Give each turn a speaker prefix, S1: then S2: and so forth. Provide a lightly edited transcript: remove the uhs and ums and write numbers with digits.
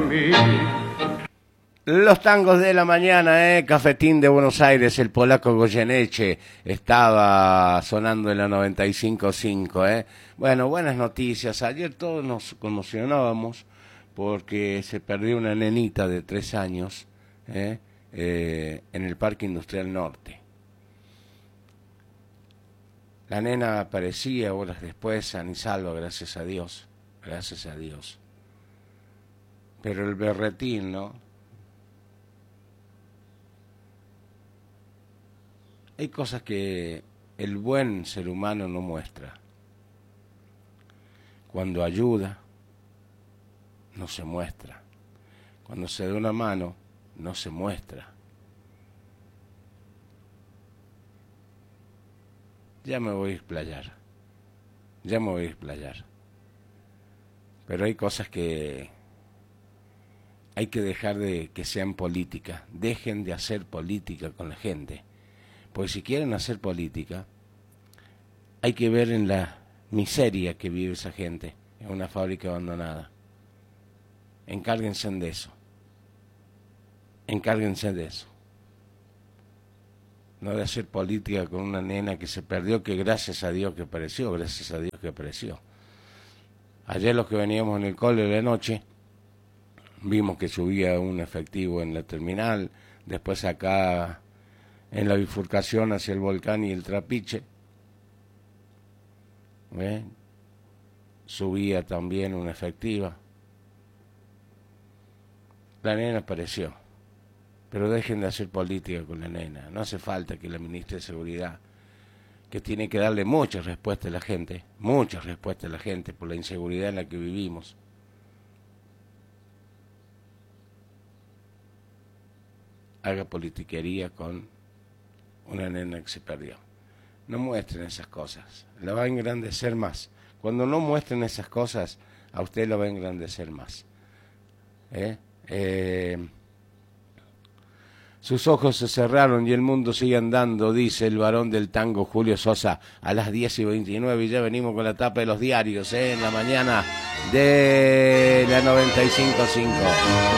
S1: mí.
S2: Los tangos de la mañana, Cafetín de Buenos Aires, el polaco Goyeneche estaba sonando en la 95.5, Bueno, buenas noticias. Ayer todos nos conmocionábamos porque se perdió una nenita de 3 años, en el Parque Industrial Norte. La nena aparecía horas después, san y salva, gracias a Dios. Gracias a Dios. Pero el berretín, ¿no? Hay cosas que el buen ser humano no muestra. Cuando ayuda, no se muestra. Cuando se da una mano, no se muestra. Ya me voy a explayar. Pero hay cosas que hay que dejar de que sean política. Dejen de hacer política con la gente. Pues si quieren hacer política, hay que ver en la miseria que vive esa gente en una fábrica abandonada. Encárguense de eso. No de hacer política con una nena que se perdió, que gracias a Dios que apareció. Ayer los que veníamos en el cole de la noche, vimos que subía un efectivo en la terminal, después acá en la bifurcación hacia el Volcán y el Trapiche, subía también una efectiva. La nena apareció, pero dejen de hacer política con la nena. No hace falta que la ministra de Seguridad, que tiene que darle muchas respuestas a la gente por la inseguridad en la que vivimos, haga politiquería con una nena que se perdió. No muestren esas cosas, la va a engrandecer más. Cuando no muestren esas cosas, a usted la va a engrandecer más. Sus ojos se cerraron y el mundo sigue andando, dice el varón del tango Julio Sosa, a las 10:29, y ya venimos con la tapa de los diarios, en la mañana de la 95.5.